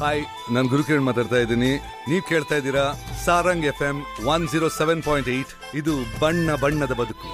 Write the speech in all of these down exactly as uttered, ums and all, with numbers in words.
Hi, ನಾನು ಗುರುಕಿರಣ್ ಮಾತಾಡ್ತಾ ಇದ್ದೀನಿ. ನೀವು ಕೇಳ್ತಾ ಇದ್ದೀರಾ Sarang F M one zero seven point eight. ಇದು ಬಣ್ಣ ಬಣ್ಣದ ಬದುಕು.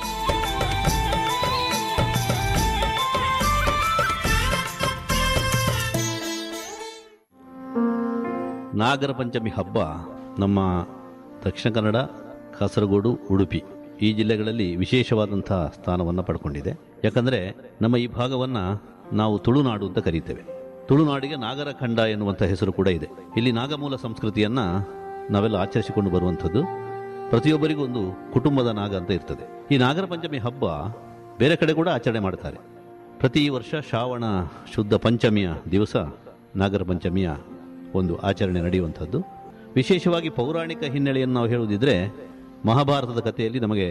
ನಾಗರ ಪಂಚಮಿ ಹಬ್ಬ ನಮ್ಮ ದಕ್ಷಿಣ ಕನ್ನಡ, ಕಾಸರಗೋಡು, ಉಡುಪಿ ಈ ಜಿಲ್ಲೆಗಳಲ್ಲಿ ವಿಶೇಷವಾದಂತಹ ಸ್ಥಾನವನ್ನು ಪಡ್ಕೊಂಡಿದೆ. ಯಾಕಂದರೆ ನಮ್ಮ ಈ ಭಾಗವನ್ನು ನಾವು ತುಳುನಾಡು ಅಂತ ಕರೀತೇವೆ. ತುಳುನಾಡಿಗೆ ನಾಗರ ಖಂಡ ಎನ್ನುವಂಥ ಹೆಸರು ಕೂಡ ಇದೆ. ಇಲ್ಲಿ ನಾಗಮೂಲ ಸಂಸ್ಕೃತಿಯನ್ನು ನಾವೆಲ್ಲ ಆಚರಿಸಿಕೊಂಡು ಬರುವಂಥದ್ದು. ಪ್ರತಿಯೊಬ್ಬರಿಗೂ ಒಂದು ಕುಟುಂಬದ ನಾಗ ಅಂತ ಇರ್ತದೆ. ಈ ನಾಗರ ಪಂಚಮಿ ಹಬ್ಬ ಬೇರೆ ಕಡೆ ಕೂಡ ಆಚರಣೆ ಮಾಡ್ತಾರೆ. ಪ್ರತಿ ವರ್ಷ ಶ್ರಾವಣ ಶುದ್ಧ ಪಂಚಮಿಯ ದಿವಸ ನಾಗರ ಪಂಚಮಿಯ ಒಂದು ಆಚರಣೆ ನಡೆಯುವಂಥದ್ದು. ವಿಶೇಷವಾಗಿ ಪೌರಾಣಿಕ ಹಿನ್ನೆಲೆಯನ್ನು ನಾವು ಹೇಳುವುದಿದ್ರೆ, ಮಹಾಭಾರತದ ಕಥೆಯಲ್ಲಿ ನಮಗೆ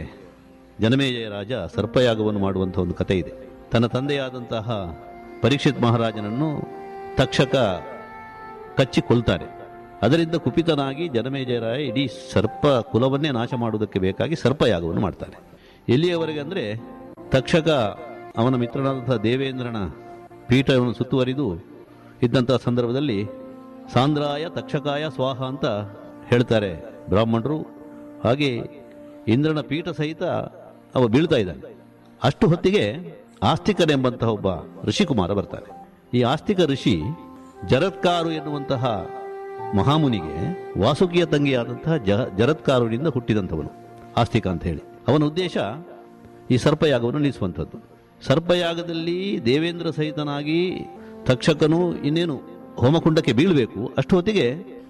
ಜನಮೇಜಯ ರಾಜ ಸರ್ಪಯಾಗವನ್ನು ಮಾಡುವಂಥ ಒಂದು ಕಥೆ ಇದೆ. ತನ್ನ ತಂದೆಯಾದಂತಹ ಪರೀಕ್ಷಿತ್ ಮಹಾರಾಜನನ್ನು ತಕ್ಷಕ ಕಚ್ಚಿಕೊಳ್ತಾರೆ. ಅದರಿಂದ ಕುಪಿತನಾಗಿ ಜನಮೇಜಯರಾಯ ಇಡೀ ಸರ್ಪ ಕುಲವನ್ನೇ ನಾಶ ಮಾಡುವುದಕ್ಕೆ ಬೇಕಾಗಿ ಸರ್ಪಯಾಗವನ್ನು ಮಾಡ್ತಾನೆ. ಎಲ್ಲಿಯವರೆಗೆ ಅಂದರೆ, ತಕ್ಷಕ ಅವನ ಮಿತ್ರನಾದಂತಹ ದೇವೇಂದ್ರನ ಪೀಠವನ್ನು ಸುತ್ತುವರಿದು ಇದ್ದಂತಹ ಸಂದರ್ಭದಲ್ಲಿ ಸಾಂದ್ರಾಯ ತಕ್ಷಕಾಯ ಸ್ವಾಹ ಅಂತ ಹೇಳ್ತಾರೆ ಬ್ರಾಹ್ಮಣರು. ಹಾಗೆ ಇಂದ್ರನ ಪೀಠ ಸಹಿತ ಅವ ಬೀಳ್ತಾ ಇದ್ದಾನೆ. ಅಷ್ಟು ಹೊತ್ತಿಗೆ ಆಸ್ತಿಕನೆಂಬಂತಹ ಒಬ್ಬ ಋಷಿಕುಮಾರ ಬರ್ತಾನೆ. ಈ ಆಸ್ತಿಕ ಋಷಿ ಜರತ್ಕಾರು ಎನ್ನುವಂತಹ ಮಹಾಮುನಿಗೆ ವಾಸುಕಿಯ ತಂಗಿಯಾದಂತಹ ಜ ಜರತ್ಕಾರುನಿಂದ ಹುಟ್ಟಿದಂಥವನು ಆಸ್ತಿಕ ಅಂತ ಹೇಳಿ. ಅವನ ಉದ್ದೇಶ ಈ ಸರ್ಪಯಾಗವನ್ನು ನಿಲ್ಲಿಸುವಂಥದ್ದು. ಸರ್ಪಯಾಗದಲ್ಲಿ ದೇವೇಂದ್ರ ಸಹಿತನಾಗಿ ತಕ್ಷಕನು ಇನ್ನೇನು ಹೋಮಕುಂಡಕ್ಕೆ ಬೀಳಬೇಕು. ಅಷ್ಟು ಹೊತ್ತಿಗೆ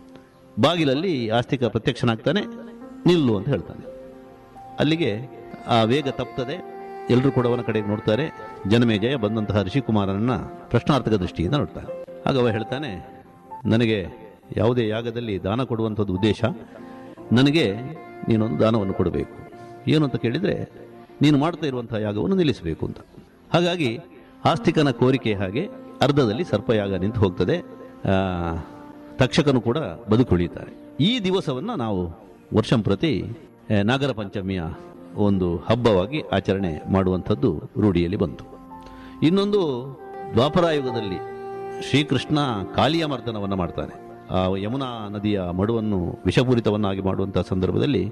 ಬಾಗಿಲಲ್ಲಿ ಆಸ್ತಿಕ ಪ್ರತ್ಯಕ್ಷನಾಗ್ತಾನೆ. ನಿಲ್ಲು ಅಂತ ಹೇಳ್ತಾನೆ. ಅಲ್ಲಿಗೆ ಆ ವೇಗ ತಪ್ತದೆ. ಎಲ್ಲರೂ ಕೂಡ ಅವನ ಕಡೆಗೆ ನೋಡ್ತಾರೆ. ಜನಮೇಜಯ ಬಂದಂತಹ ಋಷಿಕುಮಾರನನ್ನ ಪ್ರಶ್ನಾರ್ಥಕ ದೃಷ್ಟಿಯಿಂದ ನೋಡ್ತಾನೆ. ಆಗ ಅವ ಹೇಳ್ತಾನೆ, ನನಗೆ ಯಾವುದೇ ಯಾಗದಲ್ಲಿ ದಾನ ಕೊಡುವಂಥದ್ದು ಉದ್ದೇಶ. ನನಗೆ ನೀನೊಂದು ದಾನವನ್ನು ಕೊಡಬೇಕು. ಏನು ಅಂತ ಕೇಳಿದರೆ, ನೀನು ಮಾಡ್ತಾ ಇರುವಂತಹ ಯಾಗವನ್ನು ನಿಲ್ಲಿಸಬೇಕು ಅಂತ. ಹಾಗಾಗಿ ಆಸ್ತಿಕನ ಕೋರಿಕೆ ಹಾಗೆ ಅರ್ಧದಲ್ಲಿ ಸರ್ಪಯಾಗ ನಿಂತು ಹೋಗ್ತದೆ. ತಕ್ಷಕನು ಕೂಡ ಬದುಕುಳಿಯುತ್ತಾರೆ. ಈ ದಿವಸವನ್ನು ನಾವು ವರ್ಷಂಪ್ರತಿ ನಾಗರ ಪಂಚಮಿಯ ಒಂದು ಹಬ್ಬವಾಗಿ ಆಚರಣೆ ಮಾಡುವಂಥದ್ದು ರೂಢಿಯಲ್ಲಿ ಬಂತು. ಇನ್ನೊಂದು, ದ್ವಾಪರಾಯುಗದಲ್ಲಿ ಶ್ರೀಕೃಷ್ಣ ಕಾಳಿಯ ಮರ್ದನವನ್ನು ಮಾಡ್ತಾನೆ. ಆ ಯಮುನಾ ನದಿಯ ಮಡುವನ್ನು ವಿಷಪೂರಿತವನ್ನಾಗಿ ಮಾಡುವಂತಹ ಸಂದರ್ಭದಲ್ಲಿ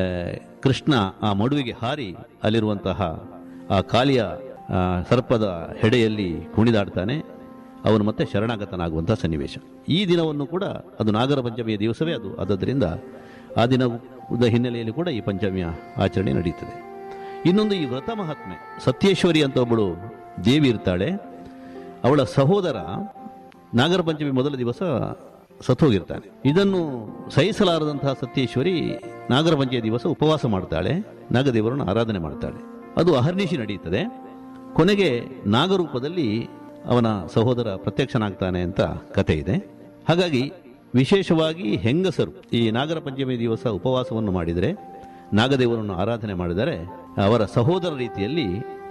ಕೃಷ್ಣ ಆ ಮಡುವಿಗೆ ಹಾರಿ ಅಲ್ಲಿರುವಂತಹ ಆ ಕಾಳಿಯ ಸರ್ಪದ ಹೆಡೆಯಲ್ಲಿ ಕುಣಿದಾಡ್ತಾನೆ. ಅವನು ಮತ್ತೆ ಶರಣಾಗತನಾಗುವಂತಹ ಸನ್ನಿವೇಶ. ಈ ದಿನವನ್ನು ಕೂಡ ಅದು ನಾಗರ ಪಂಚಮಿಯ ದಿವಸವೇ ಅದು. ಆದ್ದರಿಂದ ಆ ದಿನದ ಹಿನ್ನೆಲೆಯಲ್ಲಿ ಕೂಡ ಈ ಪಂಚಮಿಯ ಆಚರಣೆ ನಡೆಯುತ್ತದೆ. ಇನ್ನೊಂದು, ಈ ವ್ರತ ಮಹಾತ್ಮೆ. ಸತ್ಯೇಶ್ವರಿ ಅಂತ ಒಬ್ಬಳು ದೇವಿ ಇರ್ತಾಳೆ. ಅವಳ ಸಹೋದರ ನಾಗರ ಪಂಚಮಿ ಮೊದಲ ದಿವಸ ಸತ್ತೋಗಿರ್ತಾನೆ. ಇದನ್ನು ಸಹಿಸಲಾರದಂತಹ ಸತ್ಯೇಶ್ವರಿ ನಾಗರ ಪಂಚಮಿಯ ದಿವಸ ಉಪವಾಸ ಮಾಡ್ತಾಳೆ. ನಾಗದೇವರನ್ನು ಆರಾಧನೆ ಮಾಡ್ತಾಳೆ. ಅದು ಅಹರ್ನಿಶಿ ನಡೆಯುತ್ತದೆ. ಕೊನೆಗೆ ನಾಗರೂಪದಲ್ಲಿ ಅವನ ಸಹೋದರ ಪ್ರತ್ಯಕ್ಷನಾಗ್ತಾನೆ ಅಂತ ಕಥೆ ಇದೆ. ಹಾಗಾಗಿ ವಿಶೇಷವಾಗಿ ಹೆಂಗಸರು ಈ ನಾಗರ ಪಂಚಮಿ ದಿವಸ ಉಪವಾಸವನ್ನು ಮಾಡಿದರೆ, ನಾಗದೇವರನ್ನು ಆರಾಧನೆ ಮಾಡಿದರೆ, ಅವರ ಸಹೋದರ ರೀತಿಯಲ್ಲಿ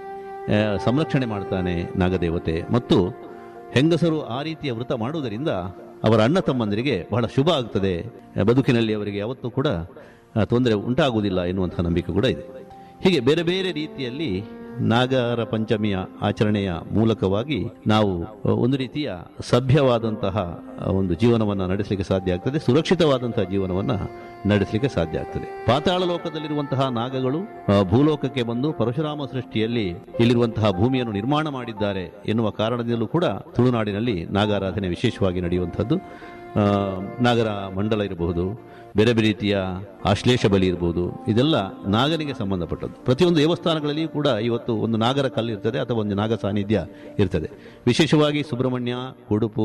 ಸಂರಕ್ಷಣೆ ಮಾಡ್ತಾನೆ ನಾಗದೇವತೆ. ಮತ್ತು ಹೆಂಗಸರು ಆ ರೀತಿಯ ವೃತ ಮಾಡುವುದರಿಂದ ಅವರ ಅಣ್ಣ ತಮ್ಮಂದರಿಗೆ ಬಹಳ ಶುಭ ಆಗ್ತದೆ. ಬದುಕಿನಲ್ಲಿ ಅವರಿಗೆ ಯಾವತ್ತೂ ಕೂಡ ತೊಂದರೆ ಉಂಟಾಗುವುದಿಲ್ಲ ಎನ್ನುವಂತಹ ನಂಬಿಕೆ ಕೂಡ ಇದೆ. ಹೀಗೆ ಬೇರೆ ಬೇರೆ ರೀತಿಯಲ್ಲಿ ನಾಗರ ಪಂಚಮಿಯ ಆಚರಣೆಯ ಮೂಲಕವಾಗಿ ನಾವು ಒಂದು ರೀತಿಯ ಸಭ್ಯವಾದಂತಹ ಒಂದು ಜೀವನವನ್ನು ನಡೆಸಲಿಕ್ಕೆ ಸಾಧ್ಯ ಆಗ್ತದೆ. ಸುರಕ್ಷಿತವಾದಂತಹ ಜೀವನವನ್ನು ನಡೆಸಲಿಕ್ಕೆ ಸಾಧ್ಯ ಆಗ್ತದೆ. ಪಾತಾಳ ಲೋಕದಲ್ಲಿರುವಂತಹ ನಾಗಗಳು ಭೂಲೋಕಕ್ಕೆ ಬಂದು ಪರಶುರಾಮ ಸೃಷ್ಟಿಯಲ್ಲಿ ಇಲ್ಲಿರುವಂತಹ ಭೂಮಿಯನ್ನು ನಿರ್ಮಾಣ ಮಾಡಿದ್ದಾರೆ ಎನ್ನುವ ಕಾರಣದಿಂದಲೂ ಕೂಡ ತುಳುನಾಡಿನಲ್ಲಿ ನಾಗಾರಾಧನೆ ವಿಶೇಷವಾಗಿ ನಡೆಯುವಂಥದ್ದು. ನಾಗರ ಮಂಡಲ ಇರಬಹುದು, ಬೇರೆ ಬೇರೆ ರೀತಿಯ ಆಶ್ಲೇಷ ಬಲಿ ಇರಬಹುದು. ಇದೆಲ್ಲ ನಾಗನಿಗೆ ಸಂಬಂಧಪಟ್ಟದ್ದು. ಪ್ರತಿಯೊಂದು ದೇವಸ್ಥಾನಗಳಲ್ಲಿಯೂ ಕೂಡ ಇವತ್ತು ಒಂದು ನಾಗರ ಕಲ್ಲು ಇರ್ತದೆ ಅಥವಾ ಒಂದು ನಾಗ ಸಾನ್ನಿಧ್ಯ ಇರ್ತದೆ. ವಿಶೇಷವಾಗಿ ಸುಬ್ರಹ್ಮಣ್ಯ, ಉಡುಪು,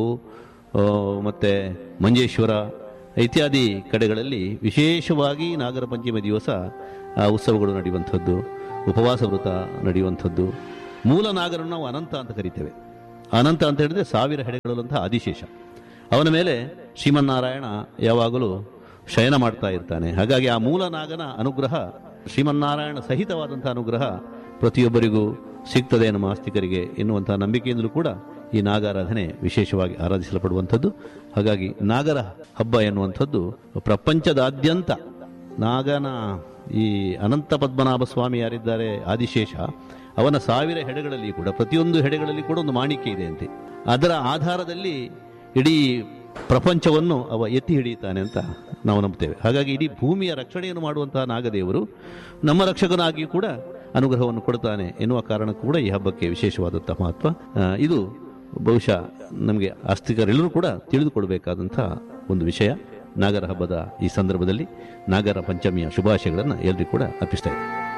ಮತ್ತು ಮಂಜೇಶ್ವರ ಇತ್ಯಾದಿ ಕಡೆಗಳಲ್ಲಿ ವಿಶೇಷವಾಗಿ ನಾಗರ ಪಂಚಮಿ ದಿವಸ ಉತ್ಸವಗಳು ನಡೆಯುವಂಥದ್ದು, ಉಪವಾಸ ವೃತ ನಡೆಯುವಂಥದ್ದು. ಮೂಲ ನಾಗರನ್ನು ನಾವು ಅನಂತ ಅಂತ ಕರಿತೇವೆ. ಅನಂತ ಅಂತ ಹೇಳಿದ್ರೆ ಸಾವಿರ ಹೆಡೆಗಳಂತಹ ಆದಿಶೇಷ. ಅವನ ಮೇಲೆ ಶ್ರೀಮನ್ನಾರಾಯಣ ಯಾವಾಗಲೂ ಶಯನ ಮಾಡ್ತಾ ಇರ್ತಾನೆ. ಹಾಗಾಗಿ ಆ ಮೂಲ ನಾಗನ ಅನುಗ್ರಹ, ಶ್ರೀಮನ್ನಾರಾಯಣ ಸಹಿತವಾದಂತಹ ಅನುಗ್ರಹ ಪ್ರತಿಯೊಬ್ಬರಿಗೂ ಸಿಗ್ತದೆ ನಮ್ಮ ಆಸ್ತಿಕರಿಗೆ ಎನ್ನುವಂತಹ ನಂಬಿಕೆಯಿಂದಲೂ ಕೂಡ ಈ ನಾಗಾರಾಧನೆ ವಿಶೇಷವಾಗಿ ಆರಾಧಿಸಲ್ಪಡುವಂಥದ್ದು. ಹಾಗಾಗಿ ನಾಗರ ಹಬ್ಬ ಎನ್ನುವಂಥದ್ದು ಪ್ರಪಂಚದಾದ್ಯಂತ ನಾಗನ ಈ ಅನಂತ ಪದ್ಮನಾಭ ಸ್ವಾಮಿ ಯಾರಿದ್ದಾರೆ ಆದಿಶೇಷ, ಅವನ ಸಾವಿರ ಹೆಡೆಗಳಲ್ಲಿ ಕೂಡ ಪ್ರತಿಯೊಂದು ಹೆಡೆಗಳಲ್ಲಿ ಕೂಡ ಒಂದು ಮಾಣಿಕ್ಯ ಇದೆ ಅಂತೆ. ಅದರ ಆಧಾರದಲ್ಲಿ ಇಡೀ ಪ್ರಪಂಚವನ್ನು ಅವ ಎತ್ತಿ ಹಿಡಿಯುತ್ತಾನೆ ಅಂತ ನಾವು ನಂಬ್ತೇವೆ. ಹಾಗಾಗಿ ಇಡೀ ಭೂಮಿಯ ರಕ್ಷಣೆಯನ್ನು ಮಾಡುವಂತಹ ನಾಗದೇವರು ನಮ್ಮ ರಕ್ಷಕನಾಗಿಯೂ ಕೂಡ ಅನುಗ್ರಹವನ್ನು ಕೊಡ್ತಾನೆ ಎನ್ನುವ ಕಾರಣಕ್ಕೂ ಕೂಡ ಈ ಹಬ್ಬಕ್ಕೆ ವಿಶೇಷವಾದಂಥ ಮಹತ್ವ. ಇದು ಬಹುಶಃ ನಮಗೆ ಆಸ್ತಿಕರೆಲ್ಲರೂ ಕೂಡ ತಿಳಿದುಕೊಡಬೇಕಾದಂಥ ಒಂದು ವಿಷಯ. ನಾಗರ ಹಬ್ಬದ ಈ ಸಂದರ್ಭದಲ್ಲಿ ನಾಗರ ಪಂಚಮಿಯ ಶುಭಾಶಯಗಳನ್ನು ಎಲ್ಲರಿಗೂ ಕೂಡ ಅರ್ಪಿಸ್ತಾ ಇದ್ದೀನಿ.